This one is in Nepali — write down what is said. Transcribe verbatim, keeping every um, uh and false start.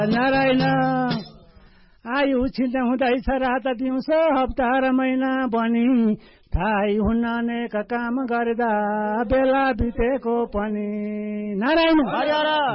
नारायण आयु छिन्द हुँदैछ रात दिउँसो हप्ता र महिना बनी थाहै हुन्न अनेक काम गर्दा बेला बितेको पनि नारायण